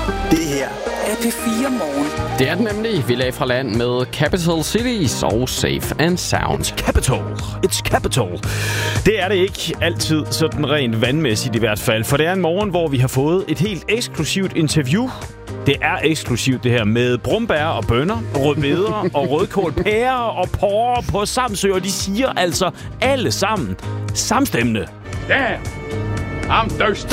Det her er P4 Morgen. Det er den nemlig. Vi lagde fra land med Capital Cities og Safe and Sound. It's capital. Det er det ikke altid sådan rent vandmæssigt i hvert fald. For det er en morgen, hvor vi har fået et helt eksklusivt interview. Det er eksklusivt det her med brumbær og bønner, rødbeder og rødkål, pærer og porrer på Samsø. Og de siger altså alle sammen samstemmende. Damn! I'm thirsty.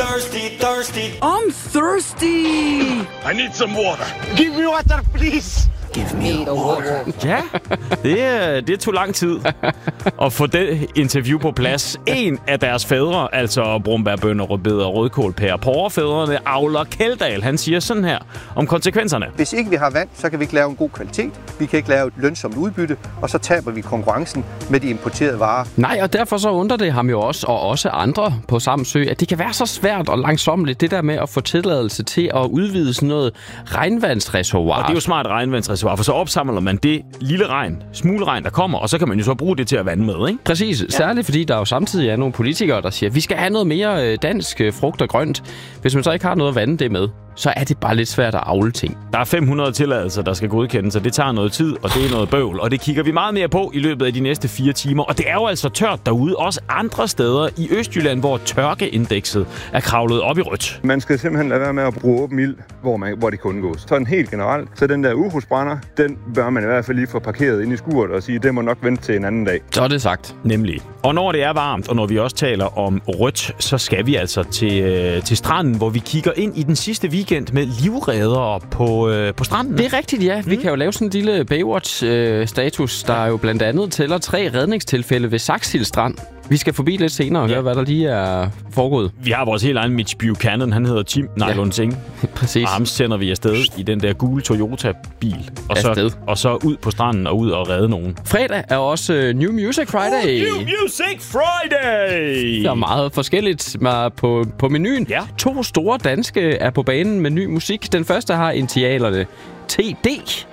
I'm thirsty. I need some water. Give me water, please. Give me water. Ja, det tog lang tid at få det interview på plads. En af deres fædre, altså brumbær, bønner, rødbeder, rødkål, pærer, porrefædrene, Aula Kjeldahl, han siger sådan her om konsekvenserne. Hvis ikke vi har vand, så kan vi ikke lave en god kvalitet. Vi kan ikke lave et lønsomt udbytte, og så taber vi konkurrencen med de importerede varer. Nej, og derfor så undrer det ham jo også, og også andre på Samsø, at det kan være så svært og langsommeligt, det der med at få tilladelse til at udvide sådan noget regnvandsreservoir. Og det er jo smart regnvandsreservoir, for så opsamler man det lille smugleregn, der kommer, og så kan man jo så bruge det til at vande med, ikke? Præcis. Ja. Særligt fordi der jo samtidig er nogle politikere, der siger, at vi skal have noget mere dansk frugt og grønt. Hvis man så ikke har noget at vande det med, så er det bare lidt svært at avle ting. Der er 500 tilladelser, der skal godkendes, og det tager noget tid, og det er noget bøvl. Og det kigger vi meget mere på i løbet af de næste 4 timer. Og det er jo altså tørt derude, også andre steder i Østjylland, hvor tørkeindekset er kravlet op i rødt. Man skal simpelthen lade være med at bruge åben ild, hvor det kun gås. Sådan helt generelt. Så den der ukrudtsbrænder, den bør man i hvert fald lige få parkeret ind i skuret og sige, det må nok vente til en anden dag. Så er det sagt. Nemlig. Og når det er varmt, og når vi også taler om rødt, så skal vi altså til stranden, hvor vi kigger ind i den sidste weekend med livreddere på stranden. Det er rigtigt, ja. Vi kan jo lave sådan en lille Baywatch-status, der jo blandt andet tæller 3 redningstilfælde ved Saxhild Strand. Vi skal forbi lidt senere og høre, hvad der lige er foregået. Vi har vores helt egen Mitch Buchanan. Han hedder Tim Nejlund Singh. Præcis. Og ham sender vi afsted i den der gule Toyota-bil. Og så ud på stranden og ud og redde nogen. Fredag er også New Music Friday. New Music Friday! Der er meget forskelligt på menuen. Ja. 2 store danske er på banen med ny musik. Den første har Initialerne TD.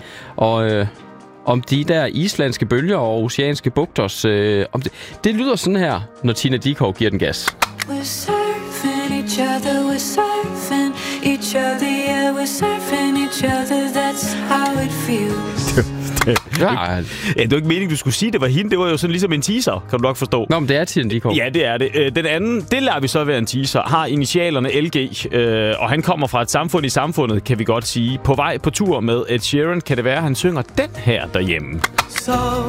Og om de der islandske bølger og oceanske bugters. Det lyder sådan her, når Tina Dickow giver den gas. We're surfing each other, we're surfing each other, yeah, we're surfing each other, that's how it feels. Det var ikke meningen, du skulle sige, det var hende. Det var jo sådan ligesom en teaser, kan du nok forstå. Nå, men det er Tina Dickow. Ja, det er det. Den anden, det lader vi så være en teaser, har initialerne LG, og han kommer fra et samfund i samfundet, kan vi godt sige. På vej på tur med Ed Sheeran, kan det være, at han synger den her derhjemme. So